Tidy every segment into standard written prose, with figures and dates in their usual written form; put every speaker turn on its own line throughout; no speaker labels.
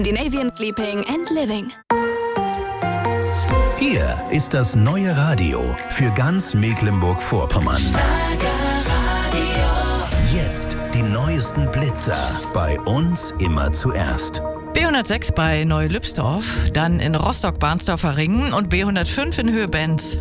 Scandinavian Sleeping and Living.
Hier ist das neue Radio für ganz Mecklenburg-Vorpommern. Jetzt die neuesten Blitzer. Bei uns immer zuerst.
B106 bei Neu-Lübsdorf, dann in Rostock-Barnsdorfer Ringen und B105 in Höhe-Benz.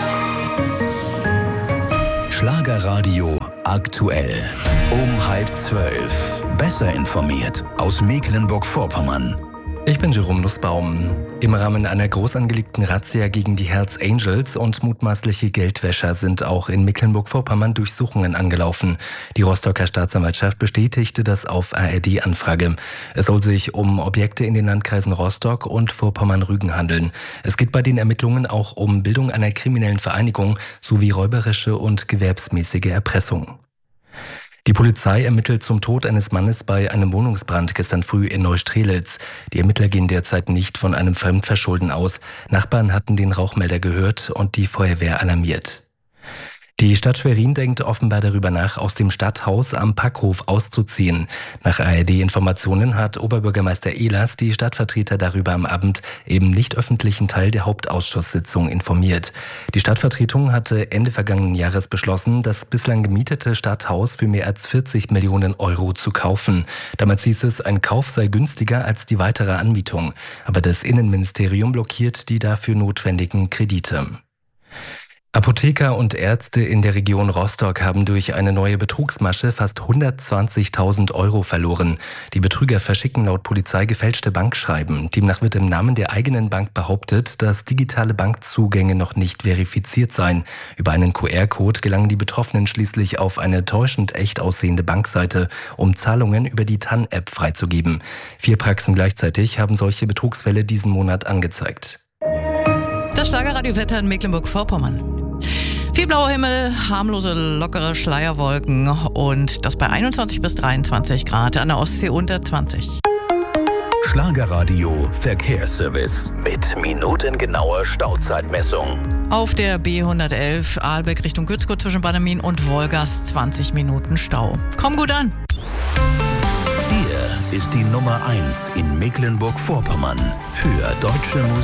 Schlagerradio aktuell. Um 11:30. Besser informiert aus Mecklenburg-Vorpommern.
Ich bin Jerome Nussbaum. Im Rahmen einer groß angelegten Razzia gegen die Hells Angels und mutmaßliche Geldwäscher sind auch in Mecklenburg-Vorpommern Durchsuchungen angelaufen. Die Rostocker Staatsanwaltschaft bestätigte das auf ARD-Anfrage. Es soll sich um Objekte in den Landkreisen Rostock und Vorpommern-Rügen handeln. Es geht bei den Ermittlungen auch um Bildung einer kriminellen Vereinigung sowie räuberische und gewerbsmäßige Erpressung. Die Polizei ermittelt zum Tod eines Mannes bei einem Wohnungsbrand gestern früh in Neustrelitz. Die Ermittler gehen derzeit nicht von einem Fremdverschulden aus. Nachbarn hatten den Rauchmelder gehört und die Feuerwehr alarmiert. Die Stadt Schwerin denkt offenbar darüber nach, aus dem Stadthaus am Packhof auszuziehen. Nach ARD-Informationen hat Oberbürgermeister Ehlers die Stadtvertreter darüber am Abend im nicht öffentlichen Teil der Hauptausschusssitzung informiert. Die Stadtvertretung hatte Ende vergangenen Jahres beschlossen, das bislang gemietete Stadthaus für mehr als 40 Millionen Euro zu kaufen. Damals hieß es, ein Kauf sei günstiger als die weitere Anmietung. Aber das Innenministerium blockiert die dafür notwendigen Kredite. Apotheker und Ärzte in der Region Rostock haben durch eine neue Betrugsmasche fast 120.000 Euro verloren. Die Betrüger verschicken laut Polizei gefälschte Bankschreiben. Demnach wird im Namen der eigenen Bank behauptet, dass digitale Bankzugänge noch nicht verifiziert seien. Über einen QR-Code gelangen die Betroffenen schließlich auf eine täuschend echt aussehende Bankseite, um Zahlungen über die TAN-App freizugeben. 4 Praxen gleichzeitig haben solche Betrugsfälle diesen Monat angezeigt.
Das Schlagerradio-Wetter in Mecklenburg-Vorpommern. Viel blauer Himmel, harmlose, lockere Schleierwolken und das bei 21 bis 23 Grad, an der Ostsee unter 20.
Schlagerradio Verkehrsservice mit minutengenauer Stauzeitmessung.
Auf der B111 Ahlbeck Richtung Gützkow zwischen Bannermin und Wolgast 20 Minuten Stau. Komm gut an!
Hier ist die Nummer 1 in Mecklenburg-Vorpommern für deutsche Musik.